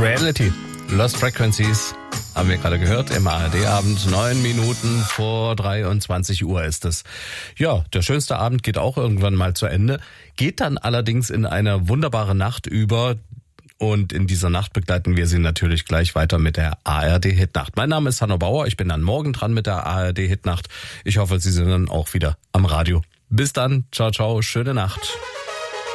Reality, Lost Frequencies, haben wir gerade gehört, im ARD-Abend, 9 Minuten vor 23 Uhr ist es. Ja, der schönste Abend geht auch irgendwann mal zu Ende, geht dann allerdings in eine wunderbare Nacht über. Und in dieser Nacht begleiten wir Sie natürlich gleich weiter mit der ARD-Hitnacht. Mein Name ist Hanno Bauer, ich bin dann morgen dran mit der ARD-Hitnacht. Ich hoffe, Sie sind dann auch wieder am Radio. Bis dann, ciao, ciao, schöne Nacht.